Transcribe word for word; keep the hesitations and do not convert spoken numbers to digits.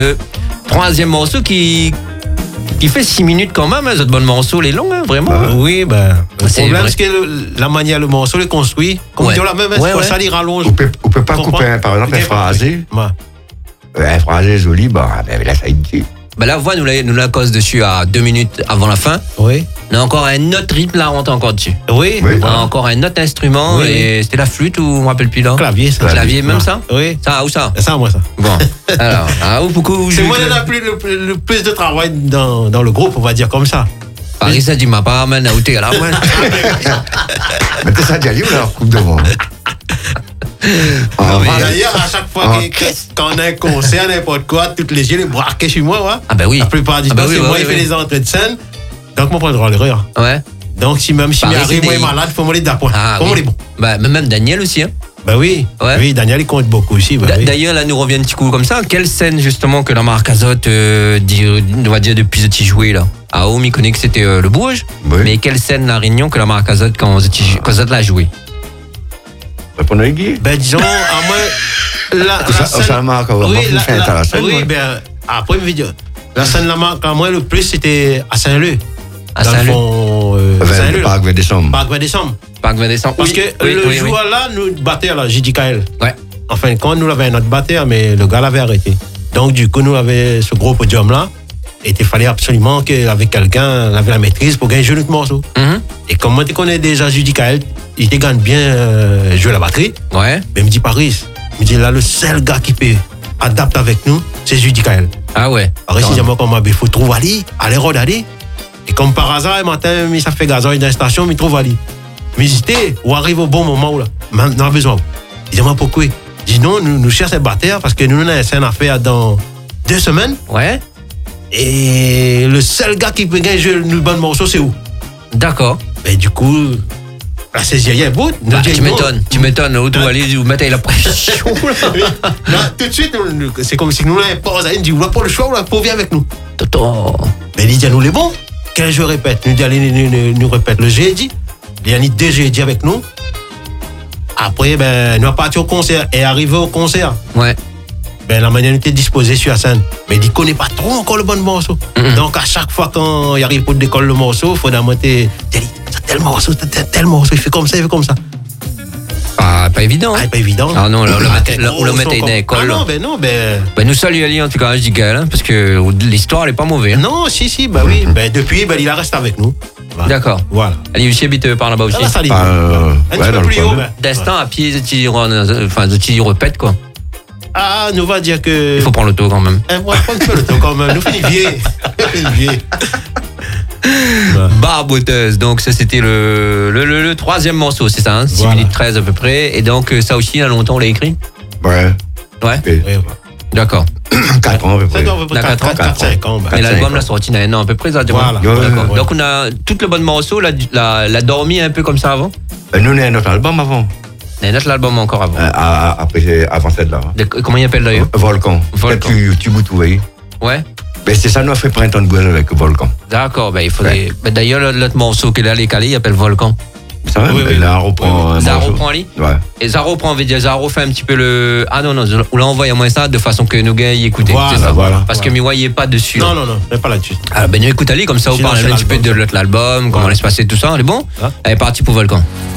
Le troisième morceau qui, qui fait six minutes quand même, hein, ce bon morceau, il est long, hein, vraiment. Bah, oui, ben, le C'est problème, vrai. c'est que le- la manière le morceau est construit, comme Ouais. on dit la même, Ouais, ouais, ouais. ça, il rallonge. On peut, on peut pas Comprends? couper, un- par exemple, un Bien phrasé. Ouais. Un phrasé joli, bah, ben, là, ça y est. Ben là, voix nous la, nous la cause dessus à deux minutes avant la fin. Oui. On a encore un autre rythme là, on est encore dessus. Oui. Oui. On a encore un autre instrument, Oui. et c'était la flûte ou on me rappelle plus là. Clavier, ça. Le clavier, même Ouais. ça Oui. Ça, où ça C'est ça, moi, ça. Bon. Alors, ah, où beaucoup. C'est moi qui a plus le, le- le plus de travail dans, dans le groupe, on va dire comme ça. Paris, ça dit ma part, man, à où t'es là, man. Mais t'es ça déjà libre, là, coupe de vent. Ah, mais- voilà. D'ailleurs, à chaque fois Ah, que- que- quand on a un concert, n'importe quoi, toutes les yeux, les braqués chez moi, ouais. Ah, ben oui. La plupart du Ah temps, bah oui, c'est bah moi oui, qui fais oui. les entrées de scène. Donc, moi, prends le droit à l'erreur. Ouais. Donc, si même si Paris, m'arrive, c'est moi, des- malade, faut me les d'appoint. Ah, Faut me oui. les bon. Bah, mais même Daniel aussi, hein. Ben oui. Ouais. Oui, Daniel, il compte beaucoup aussi. Ben D- oui. D'ailleurs, là, nous revient un petit coup comme ça. Quelle scène, justement, que la marque Azote, euh, dit, on va dire, depuis que tu jouais, là à Home, il connaît que c'était euh, le Bourges. Oui. Mais quelle scène, la Réunion, que la marque Azote, quand Azote l'a joué Répondez, Guy. Ben, disons, à moi, la, Au la Sa- au Salmark, on va oui, vous la- faire la- intéressant, oui, ouais. ben, après, une vidéo. La scène, la marque, à moi, le plus, c'était à Saint-Leu. À Dans le Saint-Leu. fond, euh, Vers Saint-Leu, le là. parc vers décembre. Parc vingt décembre. Parc vingt décembre. Parce Oui, que oui, le oui, oui. joueur-là, nous battait à la J D K L. Ouais. En fin de compte, nous avions notre batteur, mais le gars l'avait arrêté. Donc, du coup, nous avions ce gros podium-là. Et il fallait absolument qu'avec quelqu'un, on avait la maîtrise pour gagner notre morceau. Mhm. Et comme moi, tu connais déjà J D K L, il te gagne bien euh, jouer la batterie. Ouais. Mais il me dit, Paris, il me dit, là, le seul gars qui peut adapter avec nous, c'est J D K L. Ah ouais. Paris, Attends. il dit, moi, comme il faut trouver Ali, aller regarder. Et comme par hasard, un matin, il s'est fait gazoil dans la station, mais il trouve Ali. Mais j'étais, on arrive au bon moment où là, maintenant, on a besoin. Il dit, moi, pourquoi? Il dit, non, nous, nous cherchons un batteur parce que nous, on a une scène à faire dans deux semaines. Ouais. Et le seul gars qui peut gagner le bon morceau, c'est où? D'accord. Et du coup, la saisie, il y a un bout. Nous Bah, dit, tu non. m'étonnes. Tu m'étonnes. Où tu vas aller vous mettre la pression, là. Oui. Là, tout de suite, nous- c'est comme si nous, on avait pas, il dit, on n'a pas le choix, on n'a pas viens avec nous. Toto. Mais il dit, nous, les bons. Quand je répète, nous, dit, allez, nous, nous, nous répète le jeudi. Il y a ni deux jeudis avec nous. Après, ben, nous sommes partis au concert. Et arrivé au concert, Ouais. ben, la manière dont il était disposé sur la scène. Mais il ne connaît pas trop encore le bon morceau. Mhm. Donc, à chaque fois quand il arrive pour décoller le morceau, il faut monter. Il dit, c'est tel morceau, c'est tel, tel morceau. Il fait comme ça, il fait comme ça. Ah, pas évident. Ah, Hein. c'est pas évident. Ah non, là, on le Ah, mettait- t'es là, on le gros, mettait son dans com- l'école, Ah là. non, ben non, ben. Ben, nous saluons Ali, en tout cas, je dis Gaël, hein, parce que l'histoire, elle est pas mauvaise. Hein. Non, si, si, ben oui. Ben, depuis, ben, il reste avec nous. Voilà. D'accord. Voilà. Ali aussi habite par là-bas aussi. Ah, là, ça, il- Par, euh, Un ouais, petit dans peu le plus coin. haut, ben. D'instant, à pied, tu enfin, tu répètes, quoi. Ah, nous va dire que. Il faut prendre l'auto quand même. Eh, on va prendre un peu le temps quand même. Nous finissons vieux. Nous finissons vieux. Barboteuse, donc ça c'était le, le, le, le troisième morceau, c'est ça, hein, six Voilà. minutes treize à peu près. Et donc euh, ça aussi, il y a longtemps, on l'a écrit. Ouais. Ouais, Et Oui, voilà. d'accord. quatre ans à peu Ça près. doit à peu près D'accord, quatre quatre quatre cinq ans. ben. Et Quatre, l'album cinq, l'a sorti il y a un an à peu près, ça, tu vois. Voilà. Ouais, D'accord. ouais. Donc on a tout le bon morceau, l'a, l'a, l'a dormi un peu comme ça avant. Euh, Nous, on a notre album avant. Il y a notre album encore avant. Euh, à- à- Après, avant celle-là. De- comment il appelle d'ailleurs? Volcan. Volcan. Tu, tu vous trouvez. Ouais. Ben, c'est ça, nous, on fait printemps de Gouel avec Volcan. D'accord, ben il faudrait. Ben, d'ailleurs, l'autre morceau qu'il a les calés, il appelle Volcan. Ça va? Oui, oui. Là, on reprend un Zaro morceau. prend Ali. Ouais. Et Zaro prend, on veut dire, Zaro fait un petit peu le. Ah non, non, on l'a envoyé à moi ça de façon que nous gars y écoutaient. Voilà, c'est ça. voilà. Parce que Voilà. m'y voyez pas dessus. Non, non, non, mais pas là-dessus. Ah ben nous écoute Ali, comme ça, on Sinon, parle c'est un petit peu de l'album. l'autre l'album, comment Voilà. allait se passer tout ça, on est bon? Hein? Allez, parti pour Volcan.